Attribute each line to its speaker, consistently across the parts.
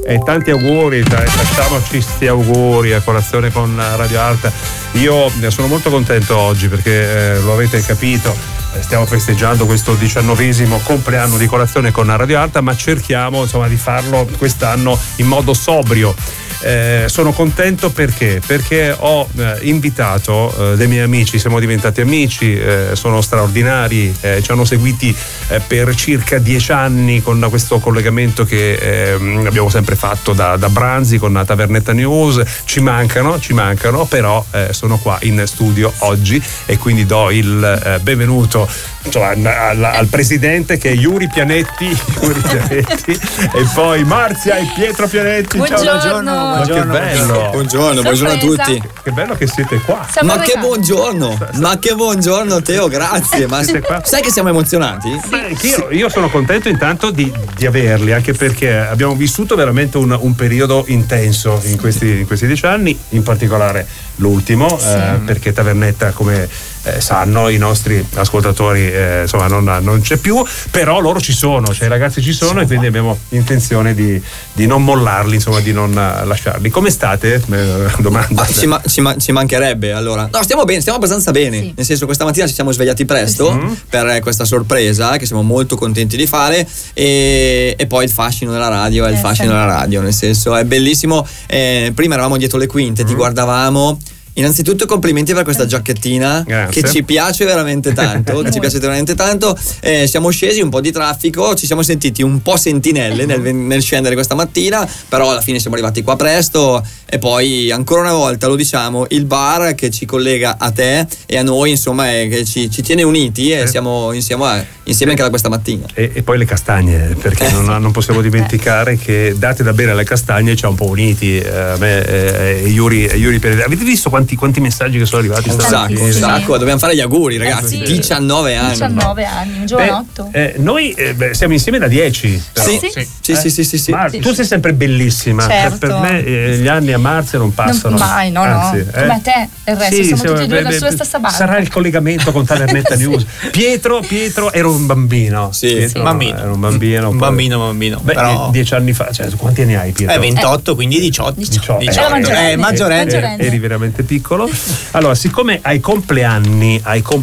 Speaker 1: E tanti auguri, facciamoci sti auguri a colazione con Radio Alta. Io sono molto contento oggi perché lo avete capito, stiamo festeggiando questo 19° compleanno di colazione con Radio Alta, ma cerchiamo insomma di farlo quest'anno in modo sobrio. Sono contento perché ho invitato dei miei amici, siamo diventati amici, sono straordinari, ci hanno seguiti per circa 10 anni con questo collegamento che abbiamo sempre fatto da Branzi con Tavernetta News. Ci mancano, però sono qua in studio oggi e quindi do il benvenuto al presidente, che è Yuri Pianetti e poi Marzia e Pietro Pianetti.
Speaker 2: Buongiorno.
Speaker 1: Ma che bello.
Speaker 3: Buongiorno a tutti.
Speaker 1: Che bello che siete qua.
Speaker 3: Che buongiorno Teo, grazie. Ma sai che siamo emozionati?
Speaker 1: Io sono contento intanto di averli, anche perché abbiamo vissuto veramente un periodo intenso in questi 10 anni, in particolare l'ultimo, perché Tavernetta, come sanno i nostri ascoltatori, insomma non c'è più, però loro ci sono, cioè i ragazzi ci sono, e quindi abbiamo intenzione di non mollarli, insomma di non lasciarli. Come state? Domanda.
Speaker 3: Ci mancherebbe. Allora, no, stiamo bene, stiamo abbastanza bene, sì. Nel senso, questa mattina ci siamo svegliati presto per questa sorpresa che siamo molto contenti di fare, e poi il fascino della radio è il fascino della radio, nel senso è bellissimo. Prima eravamo dietro le quinte, ti guardavamo. Innanzitutto complimenti per questa giacchettina.
Speaker 1: Grazie.
Speaker 3: Che ci piace veramente tanto, siamo scesi un po' di traffico, ci siamo sentiti un po' sentinelle nel scendere questa mattina, però alla fine siamo arrivati qua presto. E poi ancora una volta lo diciamo, il bar che ci collega a te e a noi, insomma, che ci tiene uniti, e siamo insieme anche da questa mattina.
Speaker 1: E poi le castagne, perché non possiamo dimenticare che date da bere alle castagne ci ha un po' uniti, me, Yuri. Avete visto quanti messaggi che sono arrivati?
Speaker 3: Un sacco. Dobbiamo fare gli auguri, ragazzi. 19 anni,
Speaker 2: un giovanotto.
Speaker 1: Noi siamo insieme da 10.
Speaker 3: Sì.
Speaker 1: Ma tu sei sempre bellissima.
Speaker 2: Certo.
Speaker 1: Per me gli anni a Marzia non passano.
Speaker 2: Mai, no. Come a te, il resto siamo tutti e due sulla stessa barca.
Speaker 1: Sarà il collegamento con Tavernetta News. Pietro era un bambino.
Speaker 3: Bambino.
Speaker 1: Era un bambino.
Speaker 3: Un bambino.
Speaker 1: Beh,
Speaker 3: però
Speaker 1: 10 anni fa, cioè, quanti anni hai, Pietro?
Speaker 4: 28, quindi 18.
Speaker 1: Maggiorenne. Eri veramente piccolo. Allora, siccome ai compleanni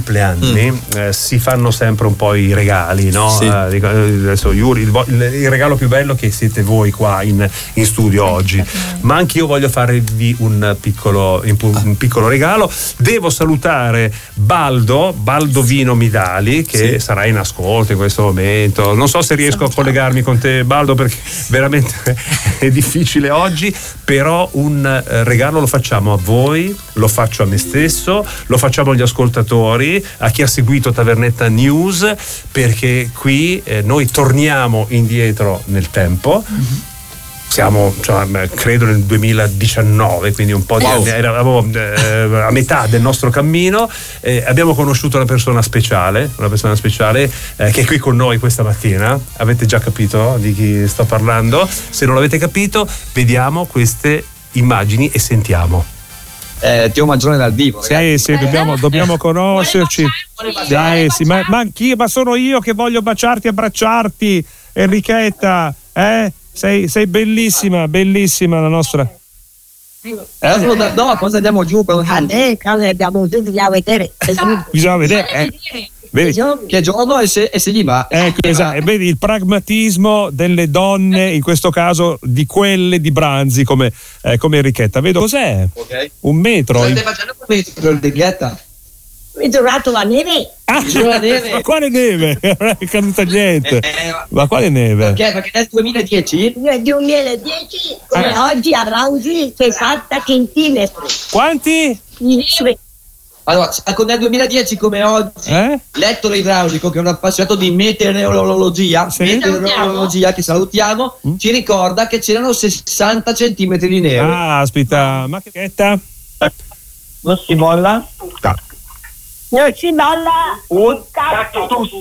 Speaker 1: si fanno sempre un po' i regali, no?
Speaker 3: Sì.
Speaker 1: Adesso Yuri, il regalo più bello che siete voi qua in studio oggi, ma anche io voglio farvi un piccolo regalo. Devo salutare Baldo Vino Midali, che sarà in ascolto in questo momento. Non so se riesco a collegarmi con te, Baldo, perché veramente è difficile oggi, però un regalo lo facciamo a voi, lo faccio a me stesso, lo facciamo agli ascoltatori, a chi ha seguito Tavernetta News, perché qui noi torniamo indietro nel tempo. Siamo, credo, nel 2019, quindi un po' di anni, eravamo a metà del nostro cammino. Abbiamo conosciuto una persona speciale che è qui con noi questa mattina. Avete già capito di chi sto parlando? Se non l'avete capito, vediamo queste immagini e sentiamo.
Speaker 3: Teo Maggiore dal vivo.
Speaker 1: Sì, dobbiamo conoscerci. Dai, sì, ma sono io che voglio baciarti e abbracciarti, Enrichetta, Sei bellissima la nostra.
Speaker 3: No, cosa andiamo giù?
Speaker 2: Bisogna vedere.
Speaker 1: Bisogna vedere. Vedi?
Speaker 3: Che giorno e se gli va.
Speaker 1: Esatto. Vedi il pragmatismo delle donne, in questo caso di quelle di Branzi come Enrichetta. Vedo cos'è?
Speaker 3: Okay.
Speaker 1: Un metro.
Speaker 3: State facendo un metro per Enrichetta?
Speaker 2: Mi è durato la neve.
Speaker 1: Ma quale neve? Non è caduta niente. Ma quale neve?
Speaker 3: Perché nel 2010?
Speaker 2: Nel 2010, come oggi a Branzi, 60 centimetri.
Speaker 1: Quanti?
Speaker 2: Di neve.
Speaker 3: Allora, nel 2010 come oggi, Lettore Idraulico, che è un appassionato di meteorologia, che salutiamo, ci ricorda che c'erano 60 centimetri di neve.
Speaker 1: Ah, aspetta, ma che chetta?
Speaker 3: Non si molla?
Speaker 2: Non si molla un cactus.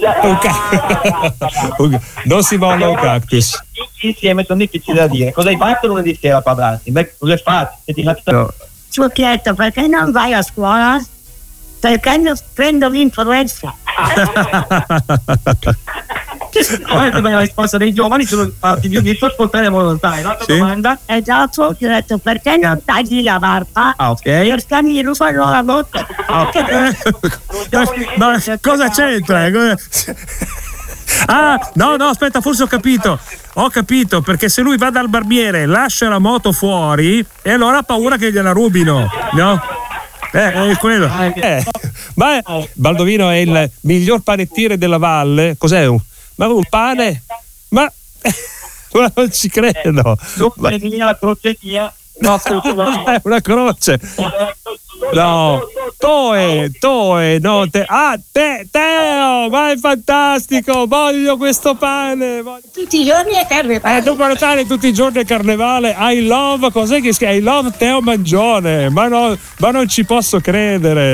Speaker 1: Non si molla un cactus.
Speaker 3: Insieme sono difficili da dire. Cosa hai fatto lunedì sera, Pavanti? Beh, cosa hai fatto?
Speaker 2: Ti ho chiesto, perché non vai a scuola? Perché non prendo l'influenza.
Speaker 4: La risposta dei giovani sono fatti più di ascoltare volontà. L'altra domanda
Speaker 2: è già ho detto perché non tagli la barba?
Speaker 4: ok.
Speaker 2: Per stare lo fanno la notte.
Speaker 1: Ma cosa c'entra? Ah, no, aspetta, forse ho capito, perché se lui va dal barbiere, lascia la moto fuori e allora ha paura che gliela rubino, no? È quello. Ma Baldovino è il miglior panettiere della valle. Cos'è un pane? Ma non ci credo.
Speaker 4: La crocettia. No,
Speaker 1: è una croce. No, Toe, no, Teo, ma è fantastico, voglio questo pane.
Speaker 2: Tutti i giorni è carnevale.
Speaker 1: Tu guardate tutti i giorni è carnevale. I love, cos'è che scrive? I love Teo Mangione. Ma non ci posso credere,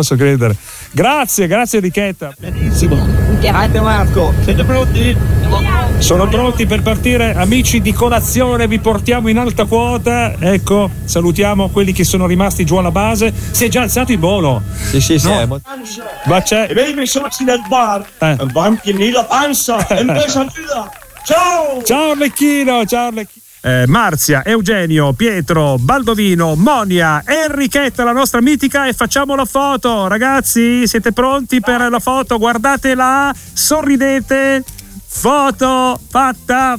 Speaker 1: Grazie Enrichetta.
Speaker 4: Benissimo. Grazie Marco. Siete pronti?
Speaker 1: Sono pronti per partire, amici di colazione, vi portiamo in alta quota. Ecco, salutiamo quelli che sono rimasti giù alla base. Si è già alzato il volo.
Speaker 3: Sì.
Speaker 1: No. Ma c'è.
Speaker 4: E vedi i soci del bar. Vanno pieni la panza. E invece ciao.
Speaker 1: Ciao Lecchino. Marzia, Eugenio, Pietro, Baldovino, Monia, Enrichetta, la nostra mitica, e facciamo la foto. Ragazzi, siete pronti per la foto? Guardatela, sorridete. Foto fatta,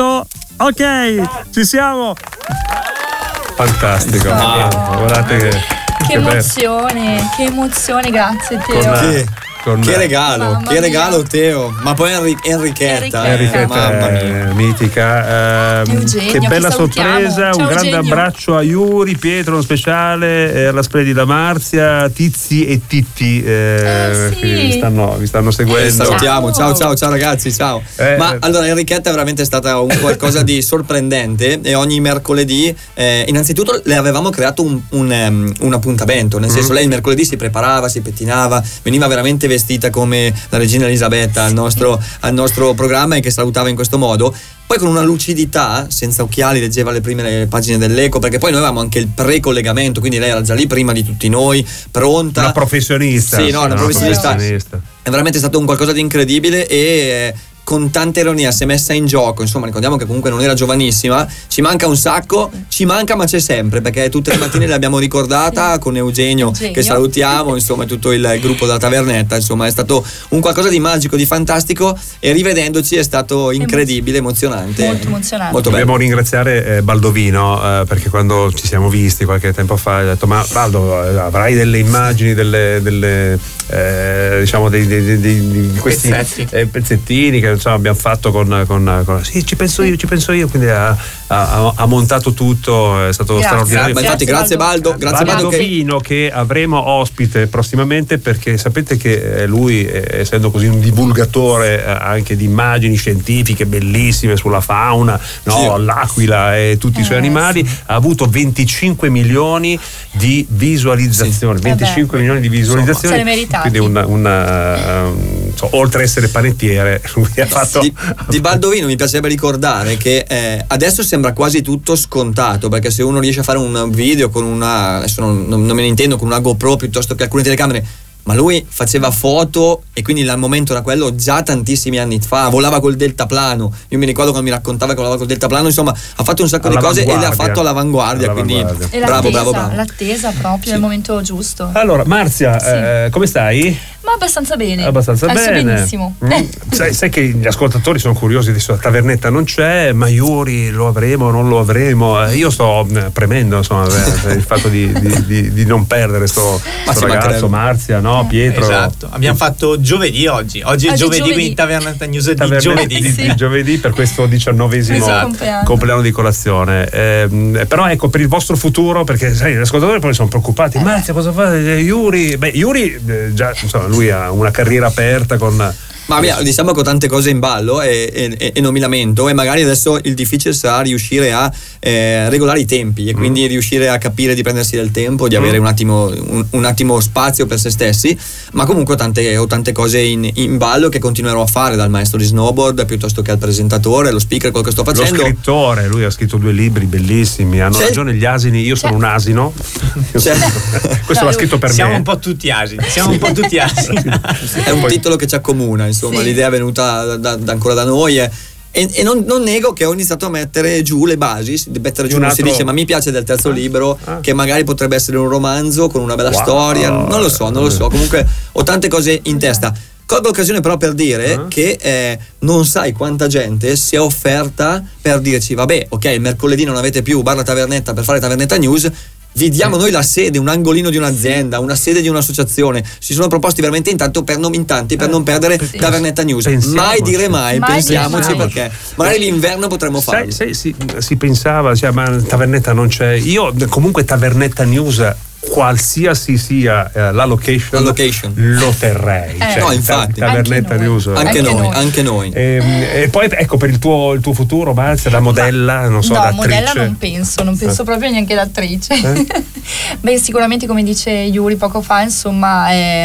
Speaker 1: ok, ci siamo. Fantastico. Guardate
Speaker 5: che emozione, grazie Teo.
Speaker 3: Che regalo Teo, ma poi Enrichetta
Speaker 1: è mitica.
Speaker 5: Eugenio,
Speaker 1: che bella sorpresa.
Speaker 5: Ciao,
Speaker 1: un grande
Speaker 5: Eugenio.
Speaker 1: abbraccio a Iuri, Pietro, uno speciale, alla splendida Marzia, Tizi e Titti che vi stanno seguendo.
Speaker 3: Salutiamo, ciao ragazzi, ciao. Ma allora Enrichetta è veramente stata un qualcosa di sorprendente, e ogni mercoledì innanzitutto le avevamo creato un appuntamento, nel senso lei il mercoledì si preparava, si pettinava, veniva veramente vestita come la regina Elisabetta al nostro programma, e che salutava in questo modo. Poi con una lucidità, senza occhiali, leggeva le prime pagine dell'Eco, perché poi noi avevamo anche il pre-collegamento, quindi lei era già lì prima di tutti noi, pronta.
Speaker 1: Una professionista.
Speaker 3: Sì, una professionista. È veramente stato un qualcosa di incredibile, e con tanta ironia si è messa in gioco. Insomma, ricordiamo che comunque non era giovanissima, ci manca un sacco, ma c'è sempre, perché tutte le mattine l'abbiamo ricordata con Eugenio, che salutiamo, insomma, tutto il gruppo della Tavernetta. Insomma, è stato un qualcosa di magico, di fantastico, e rivedendoci è stato incredibile, emozionante.
Speaker 5: Molto emozionante.
Speaker 3: Molto bello.
Speaker 1: Dobbiamo ringraziare Baldovino, perché quando ci siamo visti qualche tempo fa ha detto: ma Baldo, avrai delle immagini, diciamo di questi pezzettini che insomma abbiamo fatto con sì, ci penso io, quindi ha montato tutto, è stato straordinario.
Speaker 3: Infatti grazie Baldo,
Speaker 1: Baldovino che avremo ospite prossimamente, perché sapete che lui, essendo così un divulgatore anche di immagini scientifiche bellissime sulla fauna, no? L'aquila e tutti i suoi animali, ha avuto 25 milioni di visualizzazioni, 25 milioni di visualizzazioni,
Speaker 5: se le meritati.
Speaker 1: Quindi oltre a essere panettiere, lui ha fatto
Speaker 3: di Baldovino mi piacerebbe ricordare che adesso sembra quasi tutto scontato, perché se uno riesce a fare un video con adesso non me ne intendo, con una GoPro piuttosto che alcune telecamere, ma lui faceva foto, e quindi il momento era quello già tantissimi anni fa. Volava col deltaplano, io mi ricordo quando mi raccontava che volava col deltaplano. Insomma, ha fatto un sacco di cose e le ha fatto all'avanguardia. Quindi bravo.
Speaker 5: L'attesa proprio nel momento giusto.
Speaker 1: Allora Marzia, come stai?
Speaker 5: Ma abbastanza bene.
Speaker 1: Benissimo. Sai che gli ascoltatori sono curiosi adesso. La Tavernetta non c'è, ma Iuri lo avremo o non lo avremo? Io sto premendo, insomma, il fatto di non perdere sto ragazzo. Marzia, no? Pietro.
Speaker 6: Esatto, abbiamo fatto giovedì oggi è giovedì, quindi Tavernetta News di giovedì.
Speaker 1: Di giovedì, per questo 19esimo compleanno di colazione. Però ecco, per il vostro futuro, perché sai, gli ascoltatori poi sono preoccupati. Marzia, cosa fa? Iuri già, insomma, lui ha una carriera aperta con...
Speaker 3: Ma diciamo che ho tante cose in ballo e non mi lamento, e magari adesso il difficile sarà riuscire a regolare i tempi, e quindi riuscire a capire di prendersi del tempo, di avere un attimo spazio per se stessi. Ma comunque ho tante cose in ballo che continuerò a fare, dal maestro di snowboard piuttosto che al presentatore, lo speaker, quello che sto facendo.
Speaker 1: Lo scrittore, lui ha scritto 2 libri bellissimi. Hanno ragione gli asini, io sono un asino. Questo l'ha scritto per me.
Speaker 6: Siamo un po' tutti asini.
Speaker 3: È un titolo che ci accomuna, insomma, l'idea è venuta ancora da noi. E non nego che ho iniziato a mettere giù le basi. Mettere giù, non si dice, ma mi piace del terzo libro, che magari potrebbe essere un romanzo con una bella storia. Non lo so. Comunque ho tante cose in testa. Colgo l'occasione però per dire che non sai quanta gente si è offerta per dirci: vabbè, ok, il mercoledì non avete più Bar La Tavernetta per fare Tavernetta News, vi diamo noi la sede, un angolino di un'azienda, una sede di un'associazione. Si sono proposti veramente in tanti per non perdere Tavernetta News. Mai dire mai, pensiamoci, perché magari l'inverno potremmo farlo.
Speaker 1: Si pensava, cioè, ma Tavernetta non c'è. Io comunque Tavernetta News, qualsiasi sia la location lo terrei, cioè,
Speaker 3: no, infatti,
Speaker 1: Tavernetta News
Speaker 3: anche noi.
Speaker 1: E poi ecco, per il tuo futuro, Marzia, da modella, non so, da
Speaker 5: modella non penso proprio neanche da attrice. Beh, sicuramente, come dice Yuri poco fa, insomma,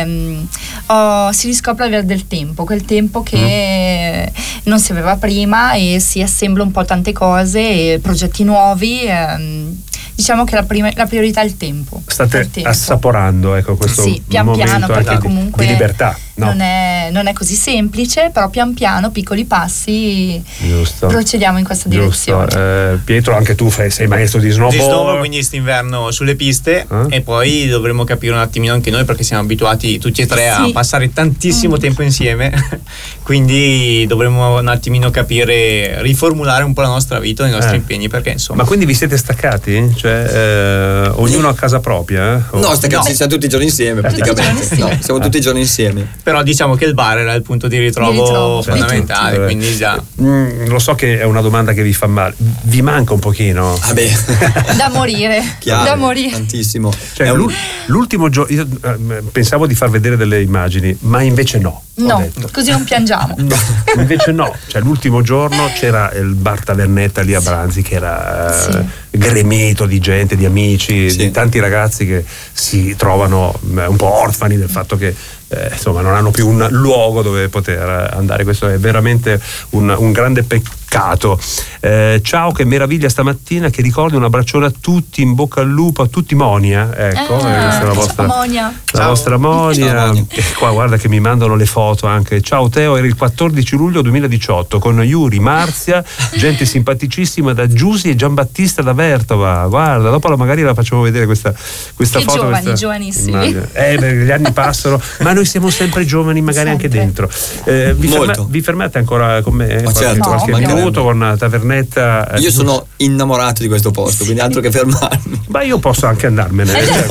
Speaker 5: si riscopre avere del tempo, quel tempo che non si aveva prima, e si assembla un po' tante cose, progetti nuovi. Diciamo che la priorità è il tempo.
Speaker 1: State assaporando, ecco, questo
Speaker 5: pian
Speaker 1: momento
Speaker 5: piano, perché
Speaker 1: anche
Speaker 5: comunque
Speaker 1: di libertà, no?
Speaker 5: non è così semplice, però pian piano, piccoli passi, procediamo in questa direzione.
Speaker 1: Pietro, anche tu sei maestro di snowboard.
Speaker 6: Quindi quest'inverno sulle piste, e poi dovremo capire un attimino anche noi, perché siamo abituati tutti e tre a passare tantissimo tempo insieme, quindi dovremo un attimino capire, riformulare un po' la nostra vita, i nostri impegni, perché insomma.
Speaker 1: Ma quindi vi siete staccati? Cioè, ognuno a casa propria?
Speaker 3: No, siamo tutti i giorni insieme praticamente. No, siamo tutti i giorni insieme.
Speaker 6: Però diciamo che il bar era il punto di ritrovo fondamentale, quindi già.
Speaker 1: Lo so che è una domanda che vi fa male. Vi manca un pochino?
Speaker 5: Da morire.
Speaker 3: Chiaro,
Speaker 5: da morire.
Speaker 3: Tantissimo.
Speaker 1: Cioè, l'ultimo giorno io pensavo di far vedere delle immagini, ma invece no.
Speaker 5: No, così non piangiamo.
Speaker 1: No, invece no. Cioè, l'ultimo giorno c'era il Bar Tavernetta lì a Branzi, che era gremito di gente, di amici, di tanti ragazzi che si trovano un po' orfani del fatto che insomma non hanno più un luogo dove poter andare. Questo è veramente un grande peccato. Ciao, che meraviglia stamattina, che ricordi, un abbraccione a tutti, in bocca al lupo a tutti. Monia, ecco, questa è la vostra
Speaker 5: Monia.
Speaker 1: La vostra Monia. E qua guarda che mi mandano le foto anche. Ciao Teo, era il 14 luglio 2018 con Yuri, Marzia, gente simpaticissima da Giussi e Giambattista da Vertova. Guarda, dopo magari la facciamo vedere questa foto.
Speaker 5: Giovanissimi.
Speaker 1: Gli anni passano, ma noi siamo sempre giovani, magari anche dentro. Vi fermate ancora con me? Qualche minuto con Tavernetta?
Speaker 3: Io sono innamorato di questo posto, quindi altro che fermarmi.
Speaker 1: Ma io posso anche andarmene.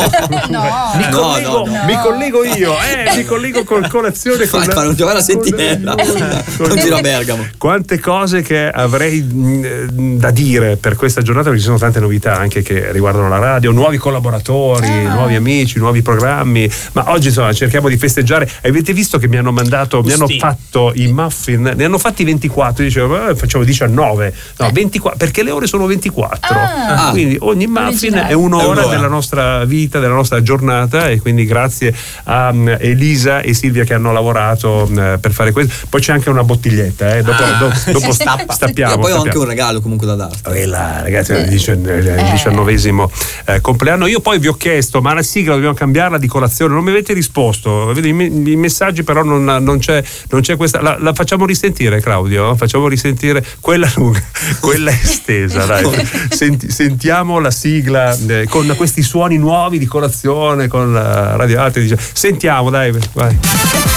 Speaker 1: Mi collego io, mi collego con colazione.
Speaker 3: Non giocare a sentinella, non giro a Bergamo.
Speaker 1: Quante cose che avrei da dire per questa giornata, perché ci sono tante novità anche che riguardano la radio, nuovi collaboratori, nuovi amici, nuovi programmi. Ma oggi insomma cerchiamo di festeggiare. Avete visto che mi hanno fatto i muffin, ne hanno fatti 24, dicevo facciamo 19, no 24, perché le ore sono 24, quindi ogni muffin è un'ora della nostra vita, della nostra giornata, e quindi grazie a Elisa e Silvia che hanno lavorato per fare questo. Poi c'è anche una bottiglietta, dopo stappiamo.
Speaker 3: E poi ho anche un regalo comunque da darti.
Speaker 1: Ragazzi, il 19esimo compleanno. Io poi vi ho chiesto, ma la sigla dobbiamo cambiarla di colazione, non mi avete risposto. I messaggi però non c'è questa. La facciamo risentire, Claudio? Facciamo risentire quella lunga, quella estesa, dai. Sentiamo la sigla con questi suoni nuovi di colazione, con la Radio Arte. Sentiamo, dai, vai.